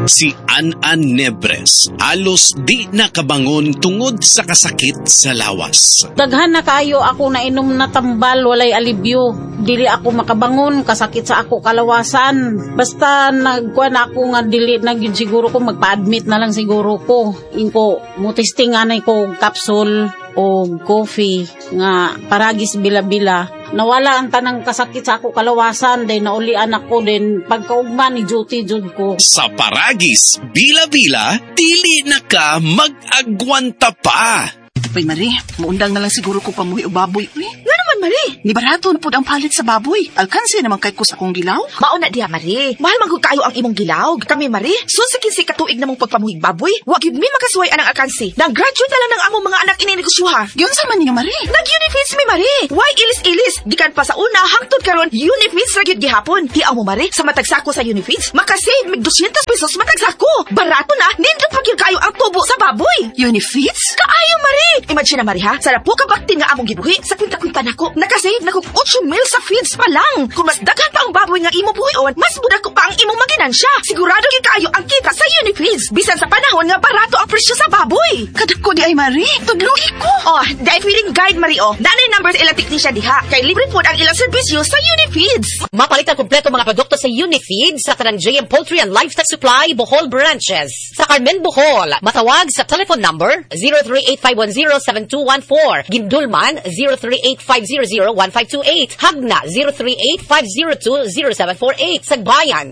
Si An Nebres alos di nakabangon tungod sa kasakit sa lawas. Daghan na kayo ako na inom na tambal, walay alibyo. Dili ako makabangon, kasakit sa ako kalawasan. Basta nagkuhan ako nga dili na yun siguro ko, magpa-admit na lang siguro ko. Inko, mutisting nga na ko capsule o coffee nga paragis bila-bila. Nawala ang tanang kasakit sa ako kalawasan, then naulian ako, then pagkaugma ni duty jud ko. Sa paragis bila-bila, dili na ka mag-agwanta pa. Uy, Marie, muundang na lang siguro ko pamuhi o baboy. Uy, nga naman, Marie. ni barato na po ang palit sa baboy. Alkansi naman kay ko sa kong gilaw. Mauna diha, Marie. Mahal man kayo ang imong gilaw. Kami, Marie, sunsikin si katuig na mong pagpamuhig baboy. Wag yun mi makasuway anang alkansi. Nag-graduate na lang ng among mga anak ininegosyoha. Yun sa man niya, Marie. Nag-unifeeds mi, Marie. Why ilis-ilis? Gikan pa sa una, hangtod karon unifeeds ra gyud gihapon. Hiaw mo, Marie, sa matagsako sa unifeeds, makasave mig 200 pesos matagsako. Barato na, nindot pa gyud kayo ang tubo sa baboy. Unifeeds? Kaayo, Marie. Imagine na, Marie, ha? Sa po ka baktin nga among gibuhi, sa kwinta-kwinta nako, nakasave na kong 8 mil sa feeds pa lang. Kung mas daghan pa ang baboy nga imo buhion, mas budak ko pa ang imong maginansya. Sigurado gyud kayo ang kita sa unifeeds. Bisan sa panahon nga barato ang presyo sa baboy. Kadako di ay, Marie. Tudlugi ko. Oh, dahil feeding guide, Marie, oh. Nanay numbers ilang technician diha. Kay libre po ang ilang serbisyo sa unifeeds. Mapalitan kompleto mga produkto sa Unifeeds sa tanang JM Poultry and Livestock Supply, Bohol Branches. Sa Carmen, Bohol, matawag sa telephone number 038-510-7214. Gindulman, 038-500-1528. Hagna, 038-502-0748. Sagbayan,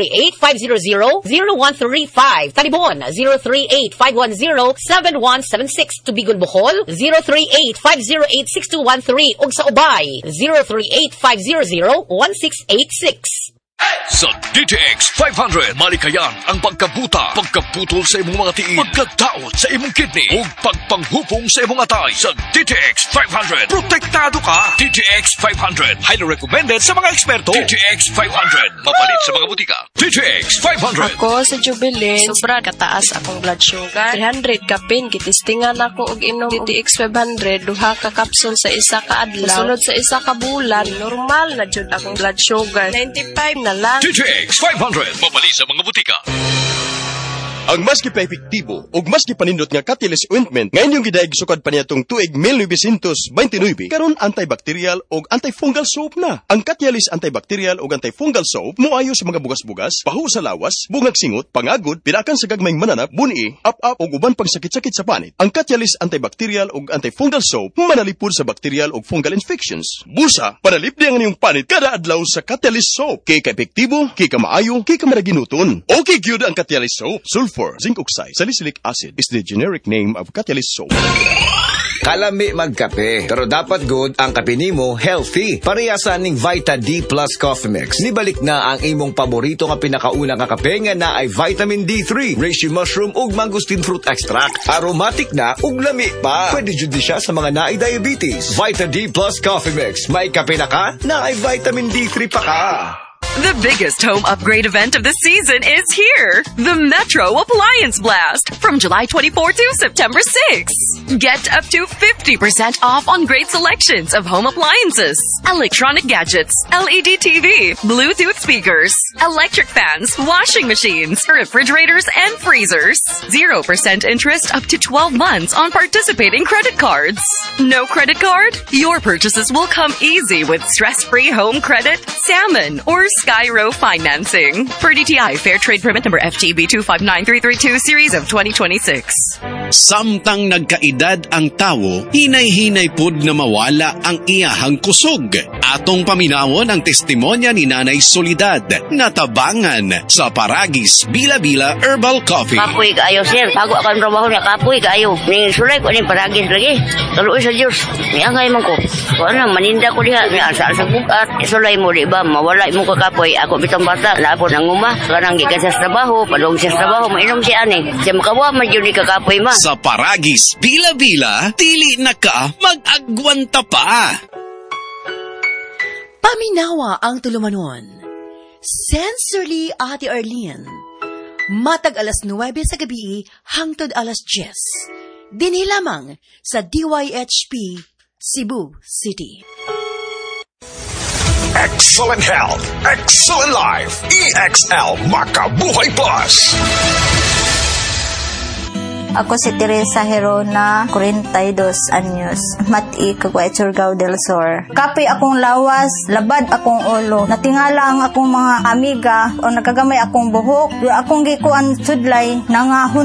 038-500-0135. Talibon, 038-510-7176. Tubigon, Bohol, 038-508-6213. Ug sa Ubay, 038-500-1686. Sa DTX 500, malikayan ang pagkabuta, pagkaputol sa imong mga tiil, pagkadaot sa imong kidney, o pagpanghupong sa imong atay. Sa DTX 500, protektado ka. DTX 500, highly recommended sa mga eksperto. DTX 500, mapalit sa mga butika. DTX 500. Ako sa Jubilee, sobra kataas akong blood sugar. 300 kapin, kitistingan ako og inom DTX 500, duha ka kapsul sa isa ka adlaw. Sunod sa isa ka bulan, normal na jud akong blood sugar. 95 na lang. DTX 500, mabali sa mga butika. Ang maski pa epektibo ug maski panindot nga Catalyst ointment nga inyong gidaig sukad pa niyatong tuig 1929 karon antibacterial ug antifungal soap na. Ang Catalyst antibacterial ug antifungal soap moayo sa mga bugas-bugas, pahu sa lawas, bungag singot, pangagod, pinakan sa gagmayng mananap, buni, up-up ug uban pang sakit-sakit sa panit. Ang Catalyst antibacterial ug antifungal soap manalipod sa bacterial ug fungal infections. Busa, panalip di ang inyong panit kada adlaw sa Catalyst soap. Kay ka-epektibo, kay ka maayo, kay ka maraginuton. Okay gyud ang Catalyst soap. Zinc oxide, salicylic acid is the generic name of Catalyst soap. Kalami magkape, pero dapat good ang kape nimo healthy. Parehasan ning Vita D Plus Coffee Mix. Nibalik na ang imong paborito nga pinakauna nga kape nga na ay vitamin D3, reishi mushroom ug mangosteen fruit extract. Aromatic na ug lami pa. Pwede jud siya sa mga naay diabetes. Vita D Plus Coffee Mix. May kape na ka, na ay vitamin D3 pa ka. The biggest home upgrade event of the season is here. The Metro Appliance Blast from July 24 to September 6. Get up to 50% off on great selections of home appliances, electronic gadgets, LED TV, Bluetooth speakers, electric fans, washing machines, refrigerators, and freezers. 0% interest up to 12 months on participating credit cards. No credit card? Your purchases will come easy with stress-free home credit, salmon, or Skyro financing. Per DTI Fair Trade Permit number FTB 259332 series of 2026. Samtang nagkaedad ang tawo, hinay-hinay pud na mawala ang iyahang kusog. Atong paminawon ang testimonya ni Nanay Solidad, natabangan sa Paragis Bila-Bila Herbal Coffee. Kapoy kaayo, sir. Bago ako ang trabaho niya, kapoy kaayo. Ning sulay ko ning Paragis lagi. Tuloy sa Diyos. Niangay man ko. Kung ano, maninda ko diha. Asa sa bukat. Sulay mo, di ba? Mawala mo ka kapoy. Ako bitang bata. Lapo ng uma. Kanang gikan sa trabaho. Padong sa trabaho. Mainom siya ani. Siya makawa, medyo ni kakapoy ma. Sa Paragis Bila-Bila, dili na ka mag-agwanta pa. Paminawa ang tulumanon. Sensorily Ate Arlene. Matag alas 9 sa gabi hangtod alas 10. Dinhi lamang sa DYHP Cebu City. Excellent health, excellent life. EXL Makabuhay Plus. Ako si Teresa Herona, 42 anyos. Mati, Caguay, Surigao del Sur. Kape akong lawas, labad akong ulo. Natingala ang akong mga amiga o nagagamay akong buhok. Akong gikuan sudlay, nangahon